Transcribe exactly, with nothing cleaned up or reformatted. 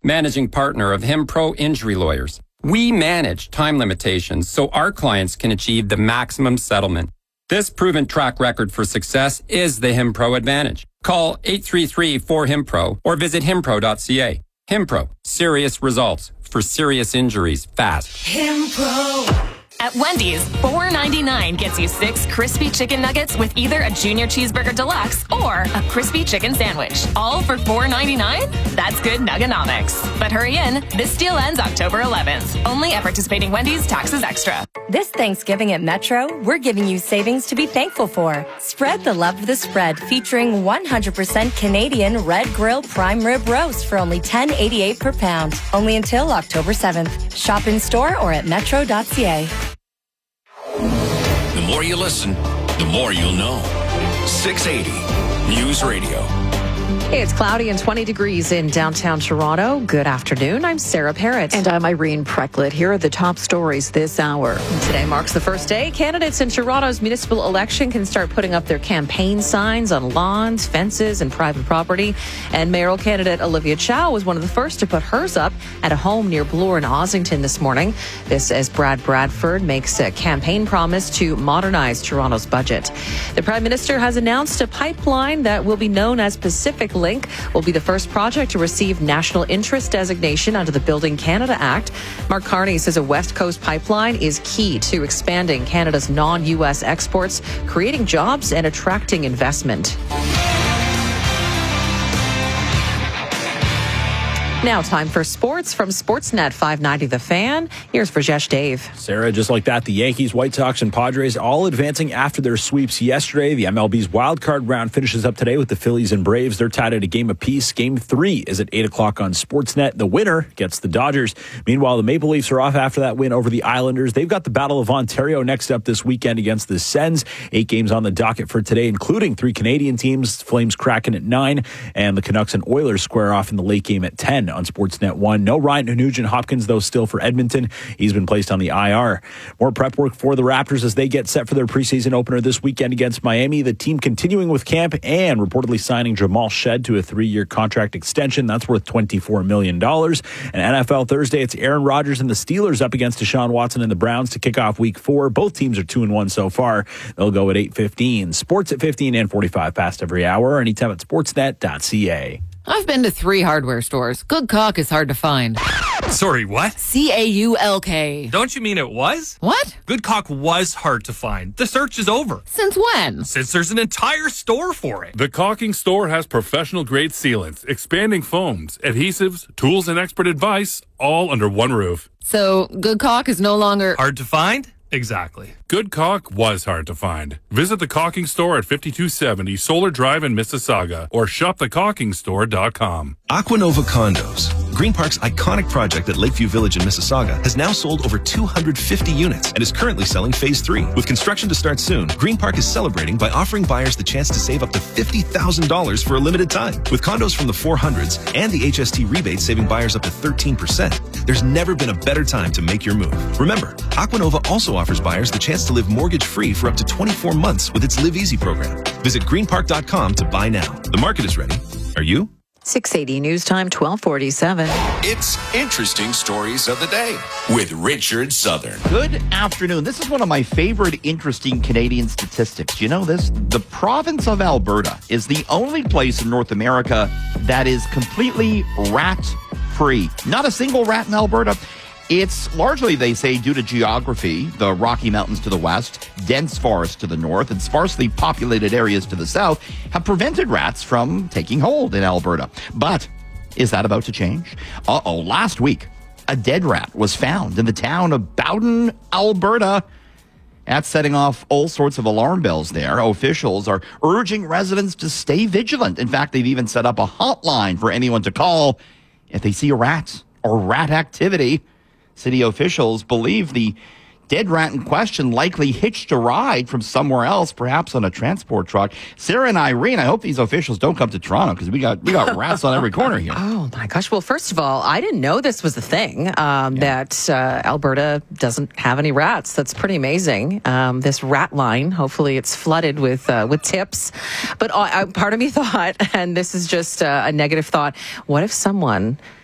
managing partner of HimPro Injury Lawyers. We manage time limitations so our clients can achieve the maximum settlement. This proven track record for success is the HimPro Advantage. Call eight three three, four, HIMPRO or visit himpro dot c a. HimPro, serious results for serious injuries fast. HimPro. At Wendy's, four ninety-nine gets you six crispy chicken nuggets with either a junior cheeseburger deluxe or a crispy chicken sandwich. All for four ninety-nine? That's good nuggenomics. But hurry in, this deal ends October eleventh. Only at participating Wendy's, taxes extra. This Thanksgiving at Metro, we're giving you savings to be thankful for. Spread the love of the spread, featuring one hundred percent Canadian Red Grill Prime Rib Roast for only ten eighty-eight per pound. Only until October seventh. Shop in store or at metro dot c a. The more you listen, the more you'll know. six eighty News Radio. It's cloudy and twenty degrees in downtown Toronto. Good afternoon. I'm Sarah Parrott. And I'm Irene Precklett. Here are the top stories this hour. Today marks the first day candidates in Toronto's municipal election can start putting up their campaign signs on lawns, fences, and private property. And mayoral candidate Olivia Chow was one of the first to put hers up at a home near Bloor in Ossington this morning. This as Brad Bradford makes a campaign promise to modernize Toronto's budget. The Prime Minister has announced a pipeline that will be known as Pacific Link will be the first project to receive national interest designation under the Building Canada Act. Mark Carney says a West Coast pipeline is key to expanding Canada's non-U S exports, creating jobs and attracting investment. Now time for sports from Sportsnet five ninety The Fan. Here's Rajesh Dave. Sarah, just like that, the Yankees, White Sox, and Padres all advancing after their sweeps yesterday. The M L B's wildcard round finishes up today with the Phillies and Braves. They're tied at a game apiece. Game three is at eight o'clock on Sportsnet. The winner gets the Dodgers. Meanwhile, the Maple Leafs are off after that win over the Islanders. They've got the Battle of Ontario next up this weekend against the Sens. Eight games on the docket for today, including three Canadian teams. Flames Kraken at nine, and the Canucks and Oilers square off in the late game at ten on Sportsnet one. No Ryan Nugent-Hopkins, though, still for Edmonton. He's been placed on the I R. More prep work for the Raptors as they get set for their preseason opener this weekend against Miami. The team continuing with camp and reportedly signing Jamal Shed to a three-year contract extension. That's worth twenty-four million dollars. And N F L Thursday, it's Aaron Rodgers and the Steelers up against Deshaun Watson and the Browns to kick off week four. Both teams are two and one so far. They'll go at eight fifteen. Sports at fifteen and forty-five past every hour. Anytime at sportsnet dot c a. I've been to three hardware stores. Good caulk is hard to find. Sorry, what? C A U L K. Don't you mean it was? What? Good caulk was hard to find. The search is over. Since when? Since there's an entire store for it. The Caulking Store has professional-grade sealants, expanding foams, adhesives, tools, and expert advice, all under one roof. So, good caulk is no longer... hard to find? Exactly. Good caulk was hard to find. Visit the Caulking Store at fifty-two seventy Solar Drive in Mississauga or shop the caulking store dot com. Aquanova Condos, Green Park's iconic project at Lakeview Village in Mississauga, has now sold over two hundred fifty units and is currently selling phase three. With construction to start soon, Green Park is celebrating by offering buyers the chance to save up to fifty thousand dollars for a limited time. With condos from the four hundreds and the H S T rebate saving buyers up to thirteen percent, there's never been a better time to make your move. Remember, Aquanova also offers buyers the chance to live mortgage-free for up to twenty-four months with its Live Easy program. Visit green park dot com to buy now. The market is ready. Are you? six eighty News Time, twelve forty-seven. It's Interesting Stories of the Day with Richard Southern. Good afternoon. This is one of my favorite interesting Canadian statistics. You know this? The province of Alberta is the only place in North America that is completely rat-free. Not a single rat in Alberta. It's largely, they say, due to geography, the Rocky Mountains to the west, dense forests to the north, and sparsely populated areas to the south have prevented rats from taking hold in Alberta. But is that about to change? Uh-oh, last week, a dead rat was found in the town of Bowden, Alberta. That's setting off all sorts of alarm bells there. Officials are urging residents to stay vigilant. In fact, they've even set up a hotline for anyone to call if they see a rat or rat activity. City officials believe the dead rat in question likely hitched a ride from somewhere else, perhaps on a transport truck. Sarah and Irene, I hope these officials don't come to Toronto because we got we got rats on every corner here. Oh, my gosh. Well, first of all, I didn't know this was a thing, um, yeah. that uh, Alberta doesn't have any rats. That's pretty amazing. Um, this rat line, hopefully it's flooded with uh, with tips. But uh, part of me thought, and this is just uh, a negative thought, what if someone